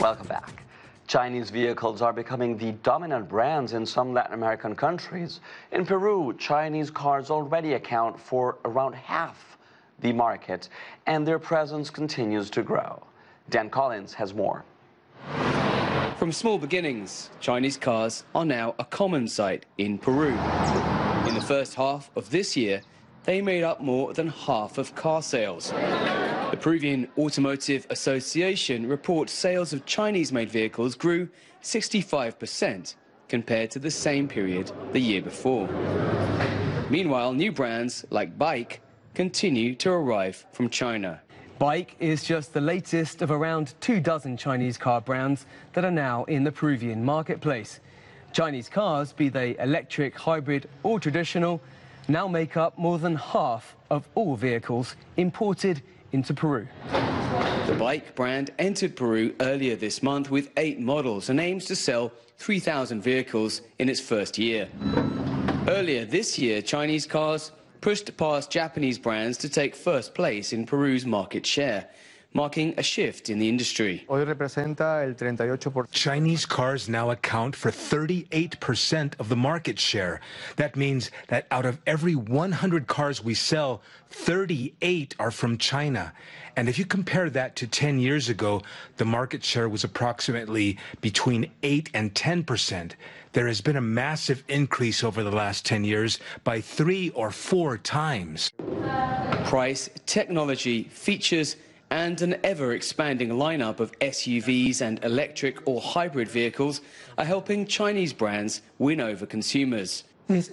Welcome back. Chinese vehicles are becoming the dominant brands in some Latin American countries. In Peru, Chinese cars already account for around half the market, and their presence continues to grow. Dan Collins has more. From small beginnings, Chinese cars are now a common sight in Peru. In the first half of this year, they made up more than half of car sales. The Peruvian Automotive Association reports sales of Chinese-made vehicles grew 65% compared to the same period the year before. Meanwhile, new brands like BAIC continue to arrive from China. BAIC is just the latest of around 24 Chinese car brands that are now in the Peruvian marketplace. Chinese cars, be they electric, hybrid or traditional, now make up more than half of all vehicles imported into Peru. The BAIC brand entered Peru earlier this month with 8 models and aims to sell 3,000 vehicles in its first year. Earlier this year, Chinese cars pushed past Japanese brands to take first place in Peru's market share, marking a shift in the industry. Chinese cars now account for 38% of the market share. That means that out of every 100 cars we sell, 38 are from China. And if you compare that to 10 years ago, the market share was approximately between 8 and 10%. There has been a massive increase over the last 10 years by 3 or 4 times. Price, technology, features, and an ever-expanding lineup of SUVs and electric or hybrid vehicles are helping Chinese brands win over consumers.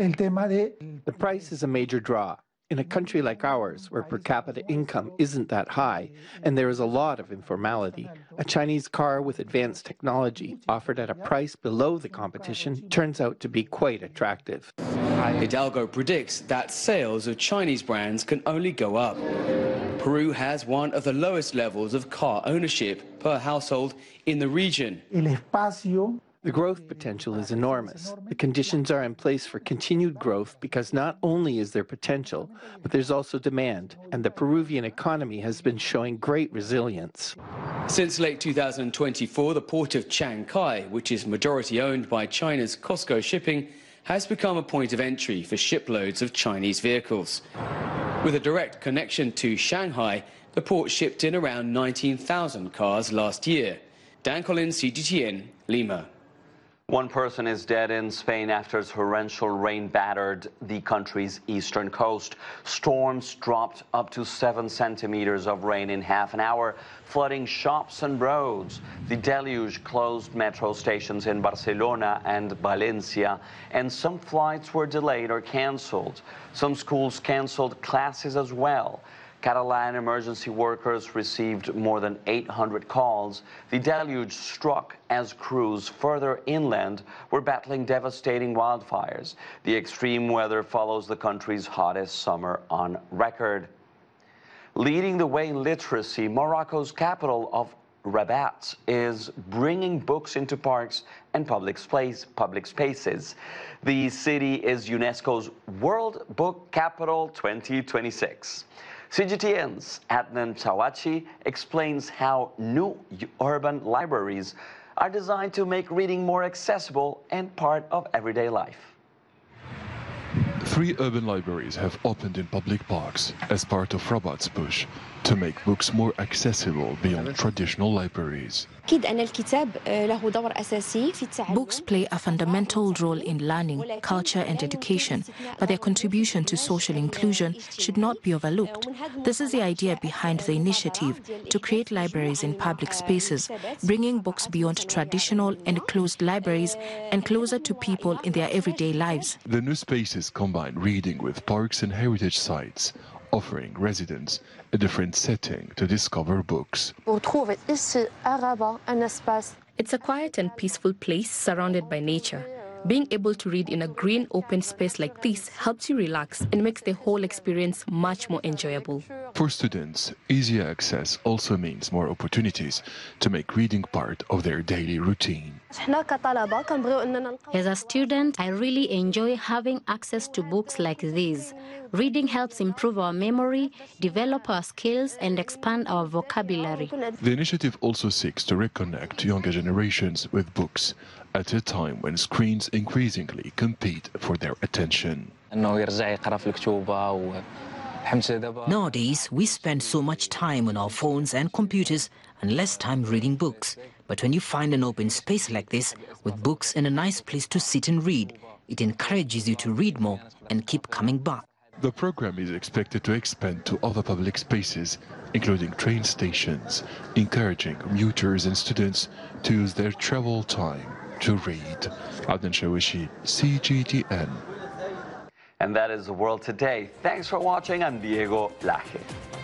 The price is a major draw. In a country like ours, where per capita income isn't that high, and there is a lot of informality, a Chinese car with advanced technology offered at a price below the competition turns out to be quite attractive. Hidalgo predicts that sales of Chinese brands can only go up. Peru has one of the lowest levels of car ownership per household in the region. The growth potential is enormous. The conditions are in place for continued growth because not only is there potential, but there's also demand, and the Peruvian economy has been showing great resilience. Since late 2024, the port of Chancay, which is majority owned by China's COSCO Shipping, has become a point of entry for shiploads of Chinese vehicles. With a direct connection to Shanghai, the port shipped in around 19,000 cars last year. Dan Collins, CGTN, Lima. One person is dead in Spain after torrential rain battered the country's eastern coast. Storms dropped up to 7 centimeters of rain in half an hour, flooding shops and roads. The deluge closed metro stations in Barcelona and Valencia, and some flights were delayed or canceled. Some schools canceled classes as well. Catalan emergency workers received more than 800 calls. The deluge struck as crews further inland were battling devastating wildfires. The extreme weather follows the country's hottest summer on record. Leading the way in literacy, Morocco's capital of Rabat is bringing books into parks and public spaces. The city is UNESCO's World Book Capital 2026. CGTN's Adnan Chawachi explains how new urban libraries are designed to make reading more accessible and part of everyday life. 3 urban libraries have opened in public parks as part of Rabat's push to make books more accessible beyond traditional libraries. Books play a fundamental role in learning, culture and education, but their contribution to social inclusion should not be overlooked. This is the idea behind the initiative to create libraries in public spaces, bringing books beyond traditional and closed libraries and closer to people in their everyday lives. The new spaces combine reading with parks and heritage sites, offering residents a different setting to discover books. It's a quiet and peaceful place surrounded by nature. Being able to read in a green open space like this helps you relax and makes the whole experience much more enjoyable. For students, easy access also means more opportunities to make reading part of their daily routine. As a student, I really enjoy having access to books like these. Reading helps improve our memory, develop our skills, and expand our vocabulary. The initiative also seeks to reconnect younger generations with books at a time when screens increasingly compete for their attention. Nowadays, we spend so much time on our phones and computers and less time reading books. But when you find an open space like this, with books and a nice place to sit and read, it encourages you to read more and keep coming back. The program is expected to expand to other public spaces, including train stations, encouraging commuters and students to use their travel time to read. Adnan Shawishi, CGTN. And that is the world today. Thanks for watching. I'm Diego Laje.